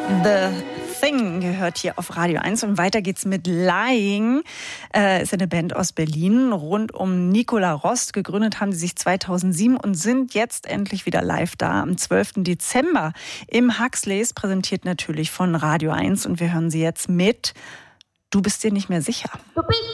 The Thing gehört hier auf Radio 1 und weiter geht's mit Lying. Ist eine Band aus Berlin rund um Nicola Rost. Gegründet haben sie sich 2007 und sind jetzt endlich wieder live da am 12. Dezember im Huxleys, präsentiert natürlich von Radio 1 und wir hören sie jetzt mit Du bist dir nicht mehr sicher.